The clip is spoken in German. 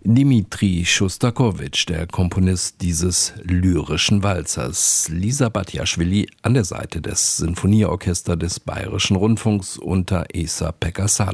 Dimitri Schostakowitsch, der Komponist dieses lyrischen Walzers. Lisa Batjaschwili an der Seite des Sinfonieorchesters des Bayerischen Rundfunks unter Esa Pekka Salo.